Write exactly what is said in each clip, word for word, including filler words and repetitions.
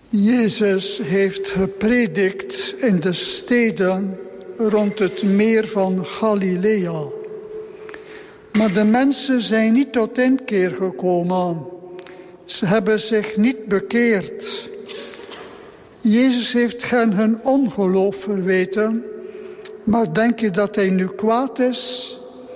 Jezus heeft gepredikt in de steden rond het meer van Galilea. Maar de mensen zijn niet tot inkeer gekomen. Ze hebben zich niet bekeerd. Jezus heeft hen hun ongeloof verweten. Maar denk je dat hij nu kwaad is?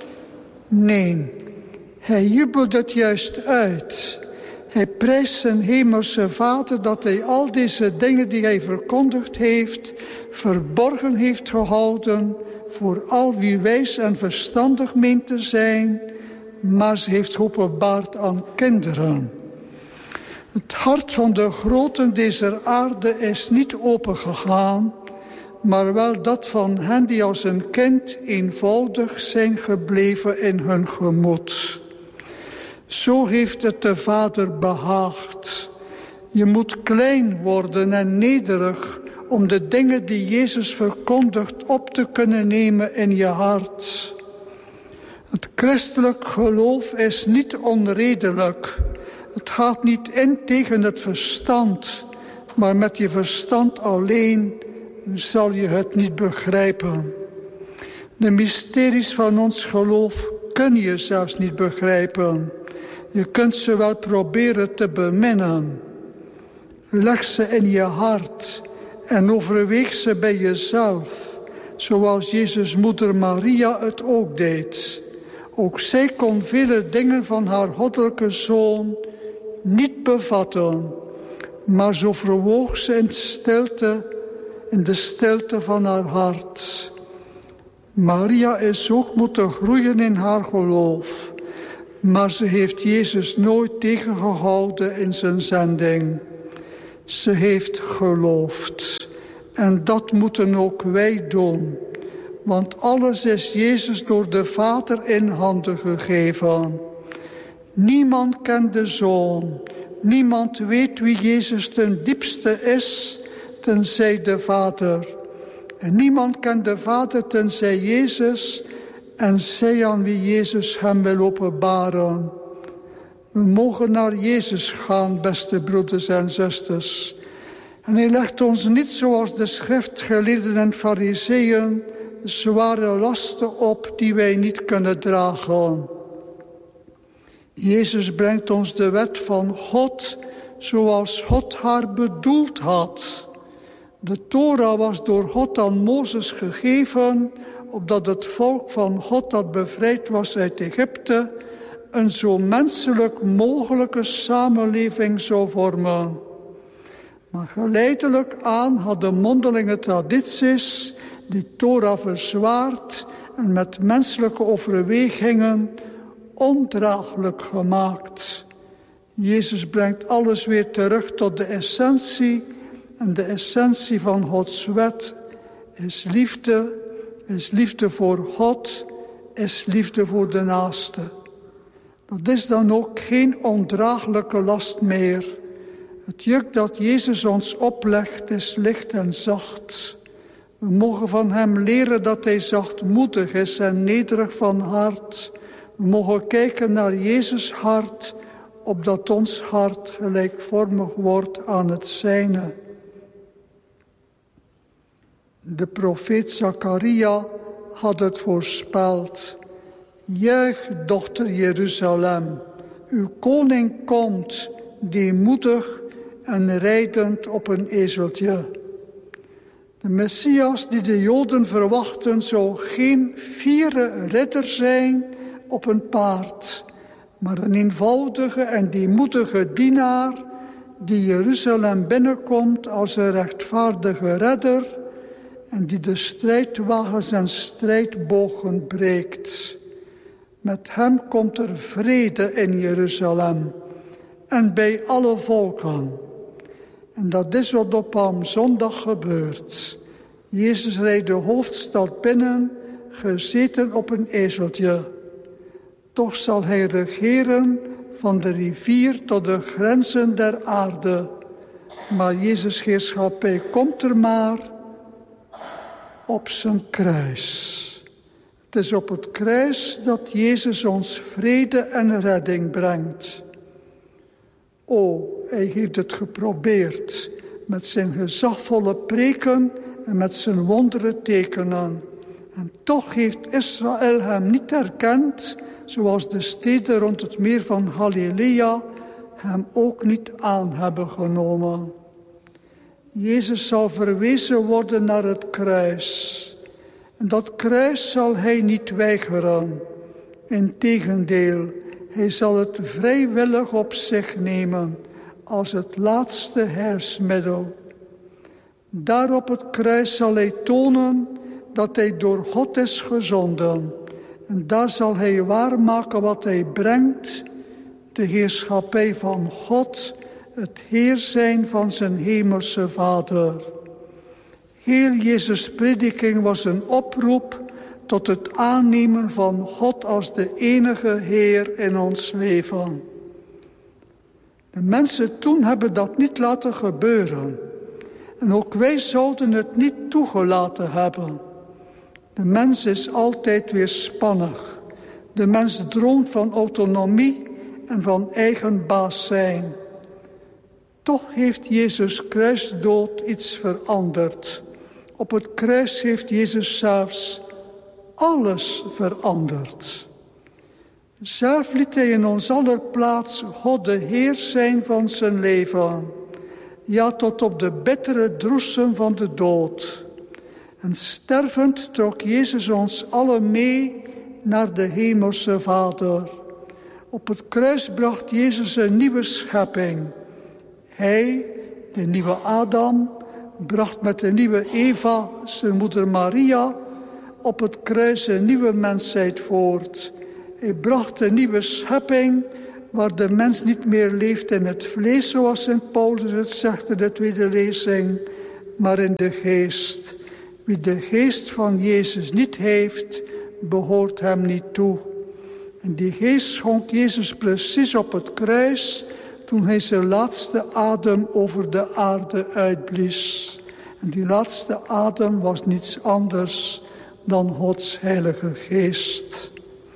Nee, hij jubelt het juist uit. Hij prijst zijn hemelse Vader dat hij al deze dingen die hij verkondigd heeft, verborgen heeft gehouden voor al wie wijs en verstandig meent te zijn, maar ze heeft geopenbaard aan kinderen. Het hart van de groten deze aarde is niet opengegaan, maar wel dat van hen die als een kind eenvoudig zijn gebleven in hun gemoed. Zo heeft het de Vader behaagd. Je moet klein worden en nederig om de dingen die Jezus verkondigt op te kunnen nemen in je hart. Het christelijk geloof is niet onredelijk. Het gaat niet in tegen het verstand, maar met je verstand alleen zal je het niet begrijpen. De mysteries van ons geloof kun je zelfs niet begrijpen. Je kunt ze wel proberen te beminnen. Leg ze in je hart en overweeg ze bij jezelf, zoals Jezus' moeder Maria het ook deed. Ook zij kon vele dingen van haar goddelijke zoon niet bevatten, maar zo verwoog ze in stilte, in de stilte van haar hart. Maria is ook moeten groeien in haar geloof, maar ze heeft Jezus nooit tegengehouden in zijn zending. Ze heeft geloofd. En dat moeten ook wij doen. Want alles is Jezus door de Vader in handen gegeven. Niemand kent de Zoon. Niemand weet wie Jezus ten diepste is, tenzij de Vader. En niemand kent de Vader tenzij Jezus en zij aan wie Jezus hem wil openbaren. We mogen naar Jezus gaan, beste broeders en zusters. En hij legt ons niet zoals de schriftgeleerden en fariseeën zware lasten op die wij niet kunnen dragen. Jezus brengt ons de wet van God zoals God haar bedoeld had. De Torah was door God aan Mozes gegeven, opdat het volk van God dat bevrijd was uit Egypte een zo menselijk mogelijke samenleving zou vormen. Maar geleidelijk aan hadden mondelinge tradities die Torah verzwaard en met menselijke overwegingen ondraaglijk gemaakt. Jezus brengt alles weer terug tot de essentie. En de essentie van Gods wet is liefde, is liefde voor God, is liefde voor de naaste. Dat is dan ook geen ondraaglijke last meer. Het juk dat Jezus ons oplegt is licht en zacht. We mogen van hem leren dat hij zachtmoedig is en nederig van hart. We mogen kijken naar Jezus' hart, opdat ons hart gelijkvormig wordt aan het zijne. De profeet Zacharia had het voorspeld. Juich, dochter Jeruzalem, uw koning komt, deemoedig en rijdend op een ezeltje. De Messias die de Joden verwachten zou geen fiere ridder zijn op een paard, maar een eenvoudige en deemoedige dienaar die Jeruzalem binnenkomt als een rechtvaardige redder en die de strijdwagens en strijdbogen breekt. Met hem komt er vrede in Jeruzalem en bij alle volken. En dat is wat op Palmzondag gebeurt. Jezus rijdt de hoofdstad binnen, gezeten op een ezeltje. Toch zal hij regeren van de rivier tot de grenzen der aarde. Maar Jezus' heerschappij komt er maar op zijn kruis. Het is op het kruis dat Jezus ons vrede en redding brengt. O, hij heeft het geprobeerd, met zijn gezagvolle preken en met zijn wondere tekenen. En toch heeft Israël hem niet erkend, zoals de steden rond het meer van Galilea hem ook niet aan hebben genomen. Jezus zal verwezen worden naar het kruis. En dat kruis zal hij niet weigeren. Integendeel, hij zal het vrijwillig op zich nemen als het laatste heilsmiddel. Daar op het kruis zal hij tonen dat hij door God is gezonden. En daar zal hij waarmaken wat hij brengt, de heerschappij van God, het heer zijn van zijn hemelse Vader. Heel Jezus' prediking was een oproep tot het aannemen van God als de enige Heer in ons leven. De mensen toen hebben dat niet laten gebeuren. En ook wij zouden het niet toegelaten hebben. De mens is altijd weerspannig. De mens droomt van autonomie en van eigen baas zijn. Toch heeft Jezus' kruisdood iets veranderd. Op het kruis heeft Jezus zelfs alles veranderd. Zelf liet hij in ons aller plaats God de Heer zijn van zijn leven. Ja, tot op de bittere droesem van de dood. En stervend trok Jezus ons allen mee naar de hemelse Vader. Op het kruis bracht Jezus een nieuwe schepping. Hij, de nieuwe Adam, bracht met de nieuwe Eva, zijn moeder Maria, op het kruis een nieuwe mensheid voort. Hij bracht een nieuwe schepping waar de mens niet meer leeft in het vlees, zoals Sint Paulus het zegt in de tweede lezing, maar in de geest. Wie de geest van Jezus niet heeft, behoort hem niet toe. En die geest schonk Jezus precies op het kruis toen hij zijn laatste adem over de aarde uitblies. En die laatste adem was niets anders dan Gods Heilige Geest.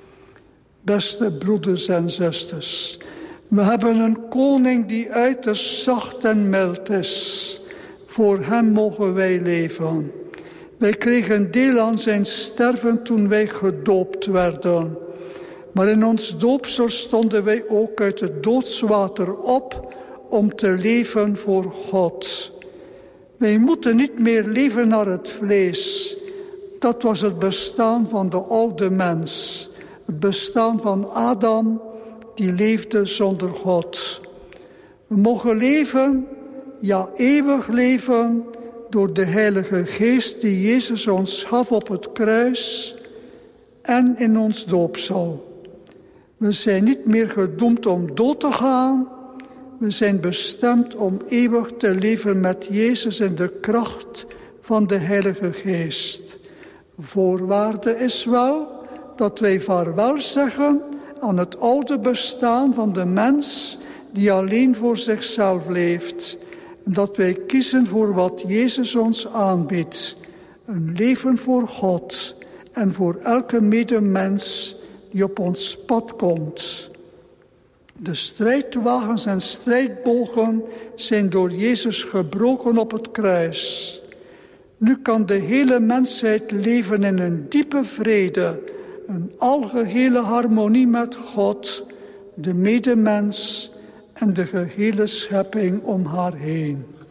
Beste broeders en zusters, we hebben een koning die uiterst zacht en mild is. Voor hem mogen wij leven. Wij kregen deel aan zijn sterven toen wij gedoopt werden. Maar in ons doopsel stonden wij ook uit het doodswater op om te leven voor God. Wij moeten niet meer leven naar het vlees. Dat was het bestaan van de oude mens. Het bestaan van Adam, die leefde zonder God. We mogen leven, ja eeuwig leven, door de Heilige Geest die Jezus ons gaf op het kruis en in ons doopsel. We zijn niet meer gedoemd om dood te gaan. We zijn bestemd om eeuwig te leven met Jezus in de kracht van de Heilige Geest. Voorwaarde is wel dat wij vaarwel zeggen aan het oude bestaan van de mens die alleen voor zichzelf leeft. En dat wij kiezen voor wat Jezus ons aanbiedt. Een leven voor God en voor elke medemens die op ons pad komt. De strijdwagens en strijdbogen zijn door Jezus gebroken op het kruis. Nu kan de hele mensheid leven in een diepe vrede, een algehele harmonie met God, de medemens en de gehele schepping om haar heen.